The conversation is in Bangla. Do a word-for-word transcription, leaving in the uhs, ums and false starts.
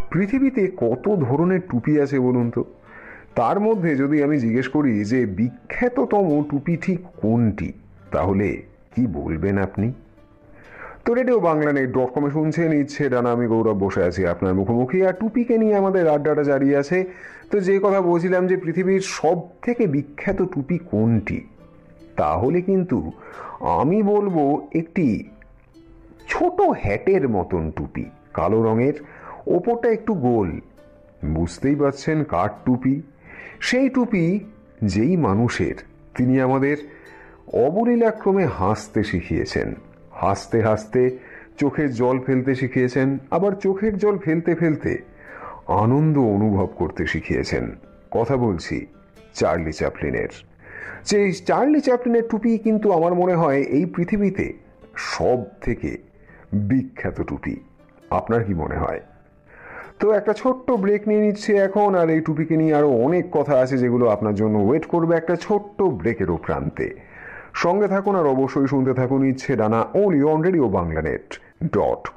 পৃথিবীতে কত ধরনের টুপি আছে বলুন তো? তার মধ্যে যদি আমি জিজ্ঞেস করি যে বিখ্যাততম টুপি ঠিক কোনটি, তাহলে কি বলবেন আপনি? তো রেডিও বাংলা নেট ডট কমে শুনছেন ইচ্ছে ডানা, আমি গৌরব বসে আছি আপনার মুখোমুখি, আর টুপিকে নিয়ে আমাদের আড্ডাটা জারি আছে। তো যে কথা বলছিলাম যে পৃথিবীর সব থেকে বিখ্যাত টুপি কোনটি, তাহলে কিন্তু আমি বলবো একটি ছোট হ্যাটের মতন টুপি, কালো রঙের, ওপরটা একটু গোল। বুঝতেই পারছেন কার টুপি? সেই টুপি যেই মানুষের, তিনি আমাদের অবলীলাক্রমে হাসতে শিখিয়েছেন, হাসতে হাসতে চোখের জল ফেলতে শিখিয়েছেন, আবার চোখের জল ফেলতে ফেলতে আনন্দ অনুভব করতে শিখিয়েছেন। কথা বলছি চার্লি চ্যাপলিনের। যে চার্লি চ্যাপলিনের টুপি কিন্তু আমার মনে হয় এই পৃথিবীতে সব থেকে বিখ্যাত টুপি। আপনার কি মনে হয়? তো একটা ছোট্ট ব্রেক নিয়ে নিচ্ছে এখন, আর এই টুপিকে নিয়ে আরো অনেক কথা আছে যেগুলো আপনার জন্য ওয়েট করবে একটা ছোট্ট ব্রেকেরও প্রান্তে। সঙ্গে থাকুন আর অবশ্যই শুনতে থাকুন ইচ্ছে ডানা, only on radio Bangla net dot